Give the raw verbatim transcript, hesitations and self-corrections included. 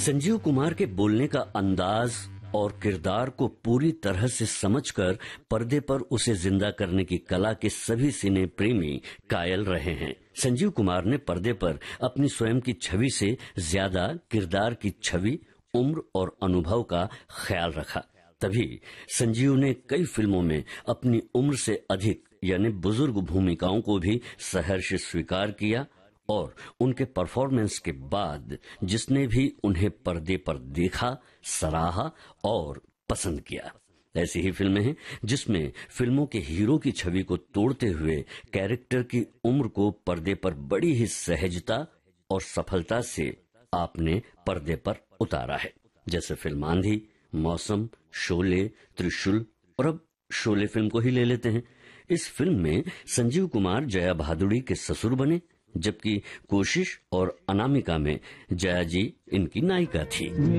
संजीव कुमार के बोलने का अंदाज और किरदार को पूरी तरह से समझकर पर्दे पर उसे जिंदा करने की कला के सभी सिने प्रेमी कायल रहे हैं। संजीव कुमार ने पर्दे पर अपनी स्वयं की छवि से ज्यादा किरदार की छवि, उम्र और अनुभव का ख्याल रखा। तभी संजीव ने कई फिल्मों में अपनी उम्र से अधिक यानी बुजुर्ग भूमिकाओं को भी सहर्ष स्वीकार किया और उनके परफॉर्मेंस के बाद जिसने भी उन्हें पर्दे पर देखा, सराहा और पसंद किया। ऐसी ही फिल्में हैं जिसमें फिल्मों के हीरो की छवि को तोड़ते हुए कैरेक्टर की उम्र को पर्दे पर बड़ी ही सहजता और सफलता से आपने पर्दे पर उतारा है। जैसे फिल्म आंधी, मौसम, शोले, त्रिशूल और अब शोले फिल्म को ही ले लेते हैं। इस फिल्म में संजीव कुमार जया भादुड़ी के ससुर बने, जबकि कोशिश और अनामिका में जया जी इनकी नायिका थी।